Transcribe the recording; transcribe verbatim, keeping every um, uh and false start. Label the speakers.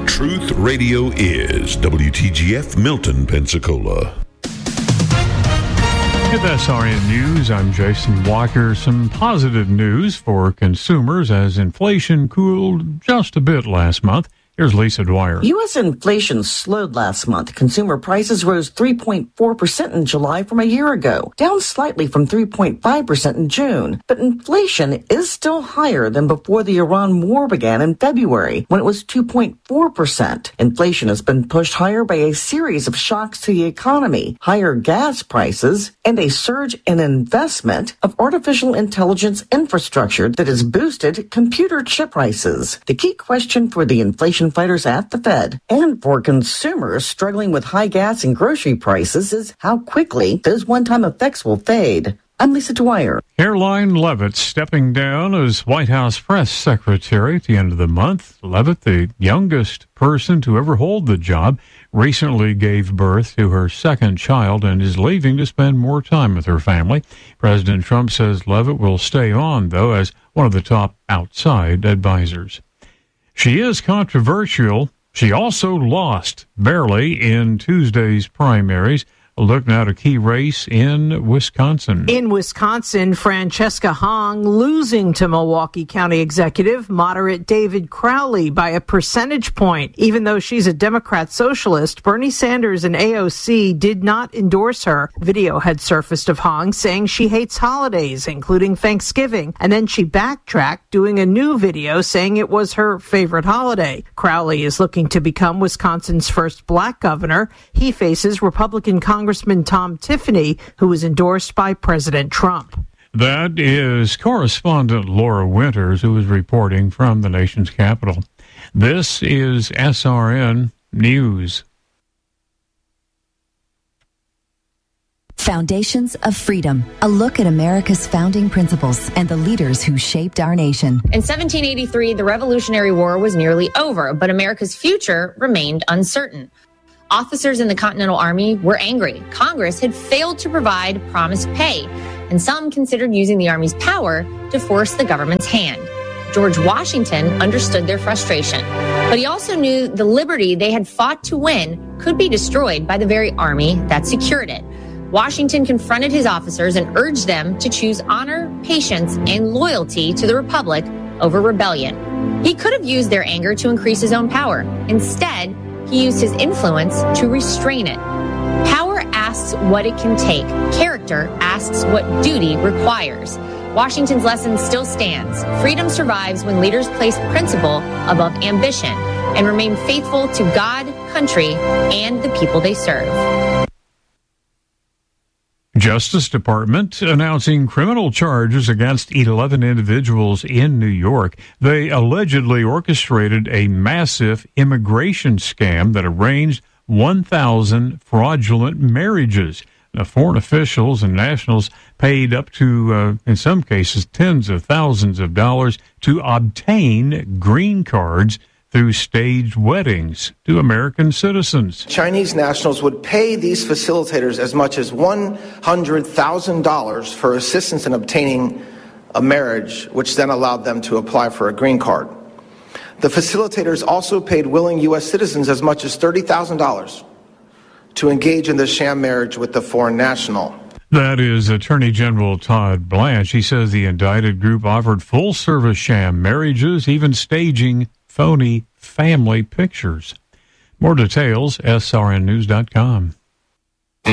Speaker 1: Truth Radio is W T G F Milton, Pensacola.
Speaker 2: With S R N News, I'm Jason Walker. Some positive news for consumers as inflation cooled just a bit last month. Here's Lisa Dwyer.
Speaker 3: U S inflation slowed last month. Consumer prices rose three point four percent in July from a year ago, down slightly from three point five percent in June. But inflation is still higher than before the Iran war began in February, when it was two point four percent. Inflation has been pushed higher by a series of shocks to the economy, higher gas prices, and a surge in investment of artificial intelligence infrastructure that has boosted computer chip prices. The key question for the inflation fighters at the Fed and for consumers struggling with high gas and grocery prices is how quickly those one-time effects will fade. I'm Lisa Dwyer.
Speaker 2: Caroline Leavitt stepping down as White House press secretary at the end of the month. Leavitt, the youngest person to ever hold the job, recently gave birth to her second child and is leaving to spend more time with her family. President Trump says Leavitt will stay on, though, as one of the top outside advisors. She is controversial. She also lost barely in Tuesday's primaries. A look now at a key race in Wisconsin.
Speaker 4: In Wisconsin, Francesca Hong losing to Milwaukee County Executive moderate David Crowley by a percentage point. Even though she's a Democrat socialist, Bernie Sanders and A O C did not endorse her. Video had surfaced of Hong saying she hates holidays, including Thanksgiving, and then she backtracked, doing a new video saying it was her favorite holiday. Crowley is looking to become Wisconsin's first black governor. He faces Republican Congress Congressman Tom Tiffany, who was endorsed by President Trump.
Speaker 2: That is correspondent Laura Winters, who is reporting from the nation's capital. This is S R N News.
Speaker 5: Foundations of Freedom, a look at America's founding principles and the leaders who shaped our nation.
Speaker 6: In seventeen eighty-three, the Revolutionary War was nearly over, but America's future remained uncertain. Officers in the Continental Army were angry. Congress had failed to provide promised pay, and some considered using the Army's power to force the government's hand. George Washington understood their frustration, but he also knew the liberty they had fought to win could be destroyed by the very army that secured it. Washington confronted his officers and urged them to choose honor, patience, and loyalty to the Republic over rebellion. He could have used their anger to increase his own power. Instead, he used his influence to restrain it. Power asks what it can take. Character asks what duty requires. Washington's lesson still stands. Freedom survives when leaders place principle above ambition and remain faithful to God, country, and the people they serve.
Speaker 2: Justice Department announcing criminal charges against eleven individuals in New York. They allegedly orchestrated a massive immigration scam that arranged one thousand fraudulent marriages. Now, foreign officials and nationals paid up to, uh, in some cases, tens of thousands of dollars to obtain green cards through staged weddings to American citizens.
Speaker 7: Chinese nationals would pay these facilitators as much as one hundred thousand dollars for assistance in obtaining a marriage, which then allowed them to apply for a green card. The facilitators also paid willing U S citizens as much as thirty thousand dollars to engage in the sham marriage with the foreign national.
Speaker 2: That is Attorney General Todd Blanche. He says the indicted group offered full-service sham marriages, even staging phony family pictures. More details, S R N news dot com.